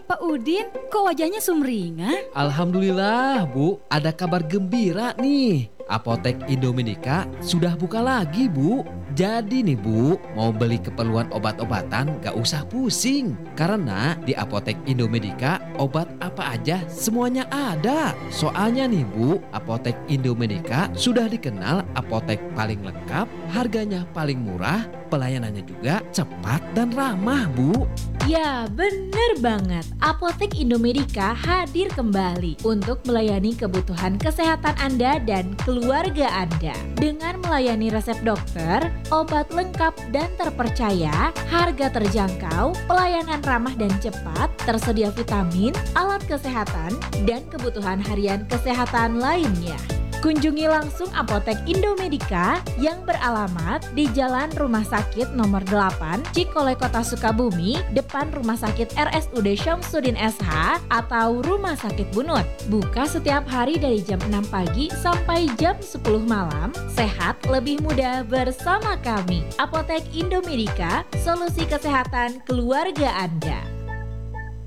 Pak Udin, kok wajahnya sumringah? Alhamdulillah Bu, ada kabar gembira nih. Apotek Indomenika sudah buka lagi Bu. Jadi nih Bu, mau beli keperluan obat-obatan gak usah pusing. Karena di Apotek Indomenika obat apa aja semuanya ada. Soalnya nih Bu, Apotek Indomenika sudah dikenal apotek paling lengkap, harganya paling murah, pelayanannya juga cepat dan ramah Bu. Ya, bener banget. Apotek Indometika hadir kembali untuk melayani kebutuhan kesehatan Anda dan keluarga Anda. Dengan melayani resep dokter, obat lengkap dan terpercaya, harga terjangkau, pelayanan ramah dan cepat, tersedia vitamin, alat kesehatan, dan kebutuhan harian kesehatan lainnya. Kunjungi langsung Apotek Indometika yang beralamat di Jalan Rumah Sakit nomor 8, Cikole Kota Sukabumi, depan Rumah Sakit RSUD Syamsuddin SH atau Rumah Sakit Bunut. Buka setiap hari dari jam 6 pagi sampai jam 10 malam. Sehat lebih mudah bersama kami. Apotek Indometika, solusi kesehatan keluarga Anda.